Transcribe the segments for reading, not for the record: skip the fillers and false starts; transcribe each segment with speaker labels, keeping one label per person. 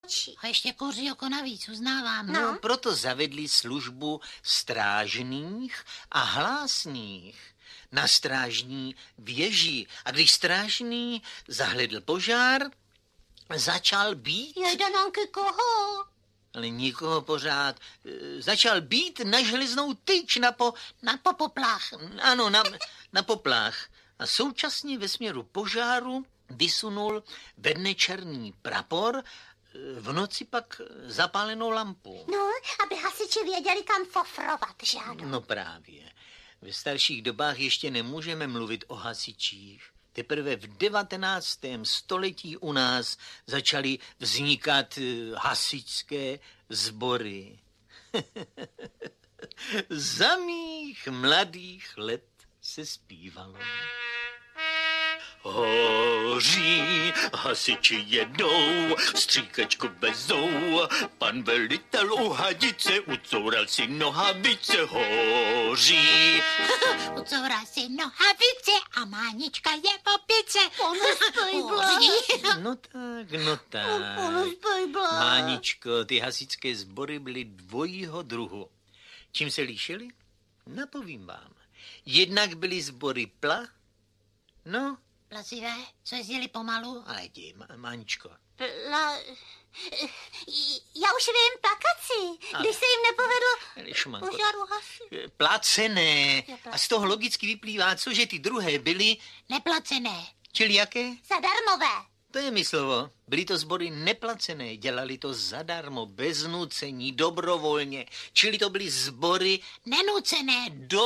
Speaker 1: A ještě kouří oko navíc, uznávám.
Speaker 2: No, proto zavedli službu strážných a hlásných na strážní věži. A když strážný zahledl požár, začal být...
Speaker 1: Jejdanánky koho?
Speaker 2: Ale nikoho pořád. Začal být na železnou tyč,
Speaker 1: Na poplach.
Speaker 2: Ano, na poplach. A současně ve směru požáru vysunul ve dne černý prapor, v noci pak zapálenou lampu.
Speaker 1: No, aby hasiči věděli, kam fofrovat, že ano?
Speaker 2: No právě. Ve starších dobách ještě nemůžeme mluvit o hasičích. Teprve v 19. století u nás začaly vznikat hasičské sbory. Za mých mladých let se zpívalo. Hoří, hasiči jedou, stříkačku vezou, pan velitel u hadice ucoural si nohavice. Hoří.
Speaker 1: Ucoural si nohavice a Mánička je v opice.
Speaker 2: No tak. Máničko, ty hasičské sbory byly dvojího druhu. Čím se líšily? Napovím vám. Jednak byly sbory
Speaker 1: Plazivé, co jezdili pomalu?
Speaker 2: Ale jdi, Máničko.
Speaker 1: Já už vím, plakaci, když se jim nepovedlo požáru hasit.
Speaker 2: Placené. A z toho logicky vyplývá, co, že ty druhé byly...
Speaker 1: Neplacené.
Speaker 2: Čili jaké?
Speaker 1: Zadarmové.
Speaker 2: To je mi slovo. Byly to sbory neplacené, dělali to zadarmo, bez nucení, dobrovolně. Čili to byly sbory...
Speaker 1: Nenucené.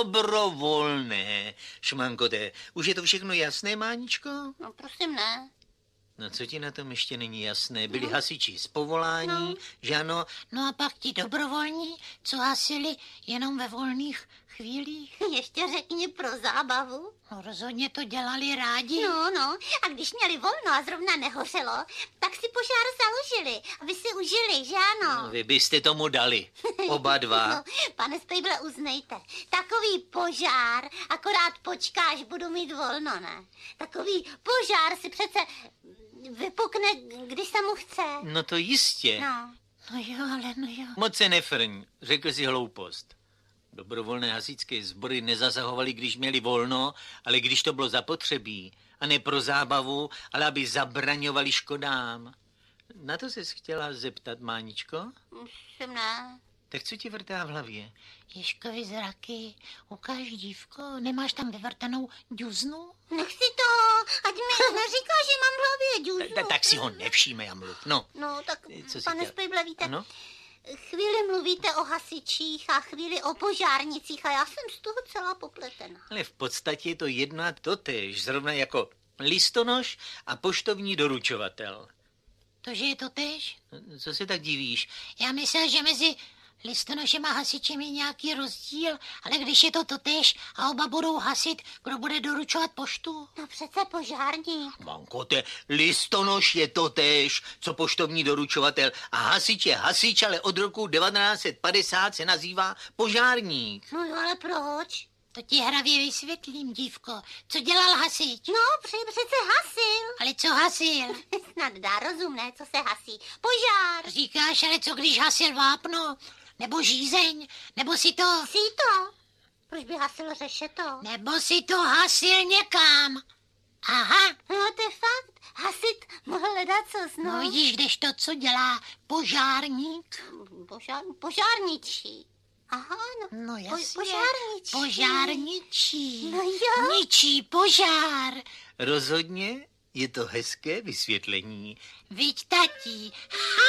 Speaker 2: Dobrovolné. Šmankoté, už je to všechno jasné, Máničko?
Speaker 1: No prosím, ne.
Speaker 2: No co ti na tom ještě není jasné? Byli hasiči z povolání, že ano?
Speaker 1: No a pak ti dobrovolní, co hasili jenom ve volných chvílích. Ještě řekni pro zábavu. No rozhodně to dělali rádi. No, a když měli volno a zrovna nehořelo, tak si požár založili, aby si užili, že ano?
Speaker 2: No, vy byste tomu dali, oba dva.
Speaker 1: No, pane Spejble, uznejte, takový požár, akorát počká, až budu mít volno, ne? Takový požár si přece vypukne, když se mu chce.
Speaker 2: No to jistě.
Speaker 1: No jo.
Speaker 2: Moc se nefrň, řekl si hloupost. Dobrovolné hasičské sbory nezasahovaly, když měli volno, ale když to bylo zapotřebí. A ne pro zábavu, ale aby zabraňovali škodám. Na to ses chtěla zeptat, Máničko?
Speaker 1: Jsem ne.
Speaker 2: Tak co ti vrtá v hlavě?
Speaker 1: Ježkovi zraky, ukáž, dívko, nemáš tam vyvrtanou džuznu? Nech si to, ať mi neříká, že mám v hlavě džuznu.
Speaker 2: Tak si ho nevšímej a mluv, no.
Speaker 1: No, tak pane Spejble, víte, chvíli mluvíte o hasičích a chvíli o požárnicích a já jsem z toho celá popletena.
Speaker 2: Ale v podstatě je to jedno a totéž, zrovna jako listonoš a poštovní doručovatel.
Speaker 1: To, že je totéž?
Speaker 2: Co se tak divíš?
Speaker 1: Já myslel, že mezi listonošem a hasičem je nějaký rozdíl, ale když je to totéž a oba budou hasit, kdo bude doručovat poštu? No přece požárník.
Speaker 2: Mankote, listonoš je totéž, co poštovní doručovatel a hasič je hasič, ale od roku 1950 se nazývá požárník.
Speaker 1: No jo, ale proč? To ti hravě vysvětlím, dívko. Co dělal hasič? No, přece hasil. Ale co hasil? Snad dá rozumné, co se hasí. Požár. Říkáš, ale co když hasil vápno? Nebo žízeň? Nebo si to... Síto. Proč by hasil řešeto? Nebo si to hasil někam. Aha. No, to je fakt. Hasit mohl hledat co no. No vidíš, kdežto, co dělá požárník? Požárničí. Aha, no jasně. Požárničí. No jo. Ničí požár.
Speaker 2: Rozhodně je to hezké vysvětlení.
Speaker 1: Viď, tatí.